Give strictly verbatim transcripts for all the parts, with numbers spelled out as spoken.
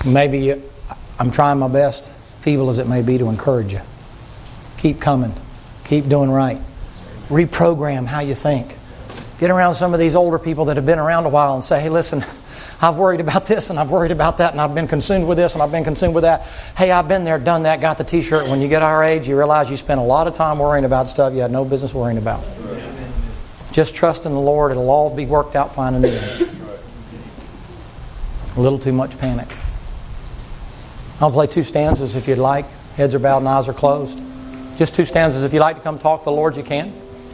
Maybe I'm trying my best, feeble as it may be, to encourage you. Keep coming. Keep doing right. Reprogram how you think. Get around some of these older people that have been around a while and say, hey, listen, I've worried about this and I've worried about that and I've been consumed with this and I've been consumed with that. Hey, I've been there, done that, got the t-shirt. When you get our age, you realize you spend a lot of time worrying about stuff you had no business worrying about. Just trust in the Lord. It'll all be worked out fine in the end. A little too much panic. I'll play two stanzas if you'd like. Heads are bowed and eyes are closed. Just two stanzas. If you'd like to come talk to the Lord, you can.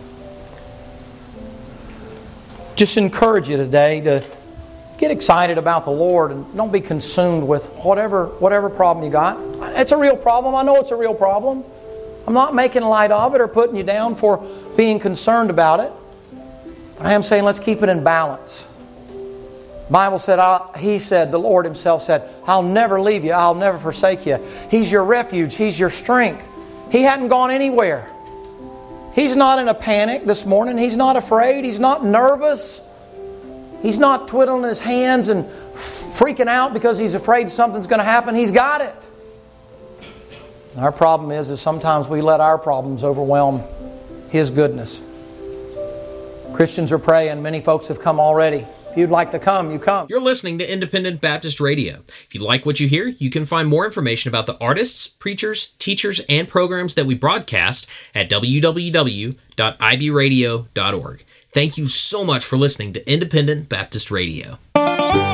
Just encourage you today to get excited about the Lord and don't be consumed with whatever whatever problem you got. It's a real problem. I know it's a real problem. I'm not making light of it or putting you down for being concerned about it. But I am saying let's keep it in balance. The Bible said, I, He said, the Lord Himself said, I'll never leave you. I'll never forsake you. He's your refuge. He's your strength. He hadn't gone anywhere. He's not in a panic this morning. He's not afraid. He's not nervous. He's not twiddling his hands and freaking out because he's afraid something's going to happen. He's got it. Our problem is, is sometimes we let our problems overwhelm His goodness. Christians are praying. Many folks have come already. If you'd like to come, you come. You're listening to Independent Baptist Radio. If you like what you hear, you can find more information about the artists, preachers, teachers, and programs that we broadcast at w w w dot i b radio dot org. Thank you so much for listening to Independent Baptist Radio.